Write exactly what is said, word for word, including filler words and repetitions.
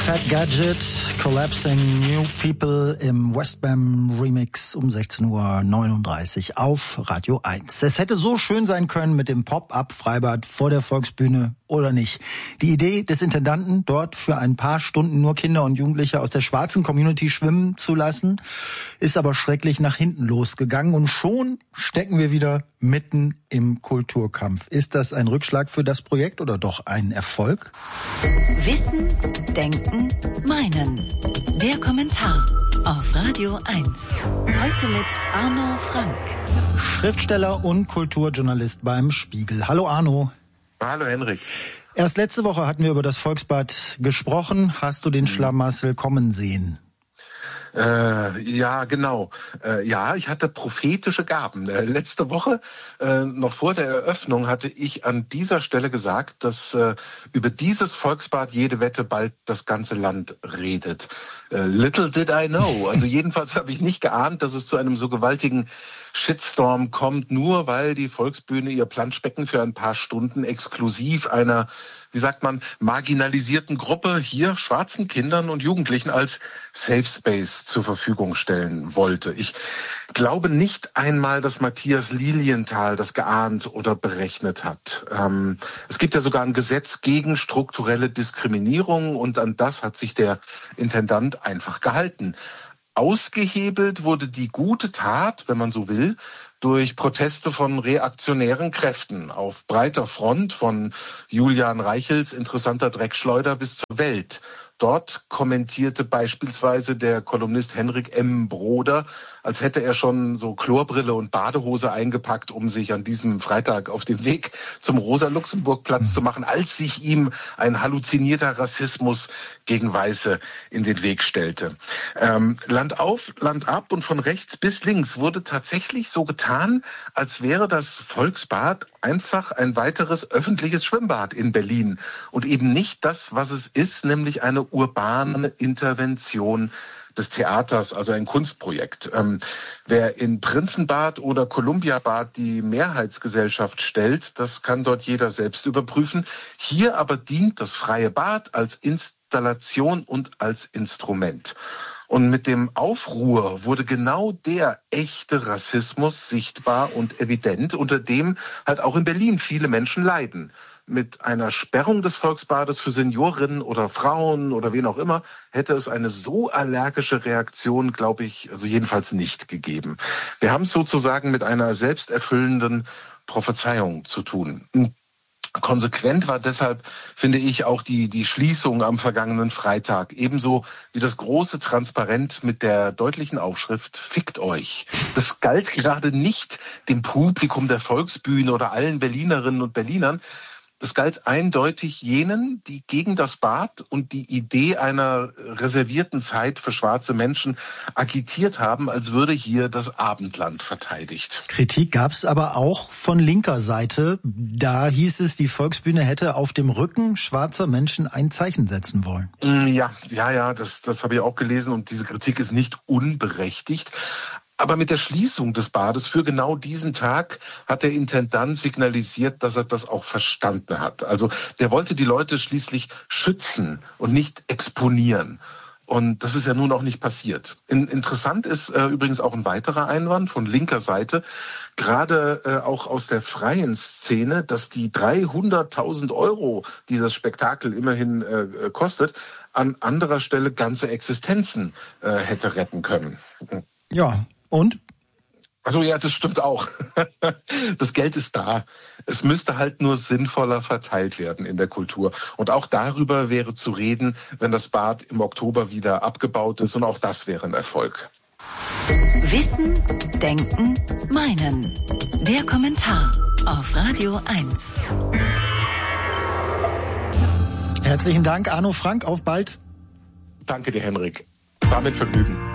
Fat Gadget, Collapsing New People im Westbam Remix um sechzehn Uhr neununddreißig auf Radio eins. Es hätte so schön sein können mit dem Pop-Up-Freibad vor der Volksbühne, oder nicht? Die Idee des Intendanten, dort für ein paar Stunden nur Kinder und Jugendliche aus der schwarzen Community schwimmen zu lassen, ist aber schrecklich nach hinten losgegangen und schon stecken wir wieder mitten im Kulturkampf. Ist das ein Rückschlag für das Projekt oder doch ein Erfolg? Wissen, Denken, Meinen. Der Kommentar auf Radio eins. Heute mit Arno Frank. Schriftsteller und Kulturjournalist beim Spiegel. Hallo Arno. Hallo Henrik. Erst letzte Woche hatten wir über das Volksbad gesprochen. Hast du den Schlamassel kommen sehen? Äh, ja, genau. Äh, ja, ich hatte prophetische Gaben. Äh, letzte Woche, äh, noch vor der Eröffnung, hatte ich an dieser Stelle gesagt, dass äh, über dieses Volksbad jede Wette bald das ganze Land redet. Äh, little did I know. Also jedenfalls habe ich nicht geahnt, dass es zu einem so gewaltigen Shitstorm kommt, nur weil die Volksbühne ihr Planschbecken für ein paar Stunden exklusiv einer, wie sagt man, marginalisierten Gruppe, hier schwarzen Kindern und Jugendlichen als Safe Space zur Verfügung stellen wollte. Ich glaube nicht einmal, dass Matthias Lilienthal das geahnt oder berechnet hat. Ähm, es gibt ja sogar ein Gesetz gegen strukturelle Diskriminierung und an das hat sich der Intendant einfach gehalten. Ausgehebelt wurde die gute Tat, wenn man so will, durch Proteste von reaktionären Kräften auf breiter Front, von Julian Reichels interessanter Dreckschleuder bis zur Welt. Dort kommentierte beispielsweise der Kolumnist Henrik M. Broder, als hätte er schon so Chlorbrille und Badehose eingepackt, um sich an diesem Freitag auf dem Weg zum Rosa-Luxemburg-Platz zu machen, als sich ihm ein halluzinierter Rassismus gegen Weiße in den Weg stellte. Ähm, Land auf, Land ab und von rechts bis links wurde tatsächlich so getan, als wäre das Volksbad einfach ein weiteres öffentliches Schwimmbad in Berlin und eben nicht das, was es ist, nämlich eine urbane Intervention des Theaters, also ein Kunstprojekt. Ähm, wer in Prinzenbad oder Kolumbiabad die Mehrheitsgesellschaft stellt, das kann dort jeder selbst überprüfen. Hier aber dient das freie Bad als Installation und als Instrument. Und mit dem Aufruhr wurde genau der echte Rassismus sichtbar und evident, unter dem halt auch in Berlin viele Menschen leiden. Mit einer Sperrung des Volksbades für Seniorinnen oder Frauen oder wen auch immer hätte es eine so allergische Reaktion, glaube ich, also jedenfalls nicht gegeben. Wir haben es sozusagen mit einer selbsterfüllenden Prophezeiung zu tun. Konsequent war deshalb, finde ich, auch die, die Schließung am vergangenen Freitag. Ebenso wie das große Transparent mit der deutlichen Aufschrift "Fickt euch". Das galt gerade nicht dem Publikum der Volksbühne oder allen Berlinerinnen und Berlinern. Das galt eindeutig jenen, die gegen das Bad und die Idee einer reservierten Zeit für schwarze Menschen agitiert haben, als würde hier das Abendland verteidigt. Kritik gab es aber auch von linker Seite. Da hieß es, die Volksbühne hätte auf dem Rücken schwarzer Menschen ein Zeichen setzen wollen. Ja, ja, ja, das, das habe ich auch gelesen und diese Kritik ist nicht unberechtigt. Aber mit der Schließung des Bades für genau diesen Tag hat der Intendant signalisiert, dass er das auch verstanden hat. Also der wollte die Leute schließlich schützen und nicht exponieren. Und das ist ja nun auch nicht passiert. In, interessant ist äh, übrigens auch ein weiterer Einwand von linker Seite, gerade äh, auch aus der freien Szene, dass die dreihunderttausend Euro, die das Spektakel immerhin äh, kostet, an anderer Stelle ganze Existenzen äh, hätte retten können. Ja. Und? Also ja, das stimmt auch. Das Geld ist da. Es müsste halt nur sinnvoller verteilt werden in der Kultur. Und auch darüber wäre zu reden, wenn das Bad im Oktober wieder abgebaut ist. Und auch das wäre ein Erfolg. Wissen, Denken, Meinen. Der Kommentar auf Radio eins. Herzlichen Dank, Arno Frank. Auf bald. Danke dir, Henrik. War mit Vergnügen.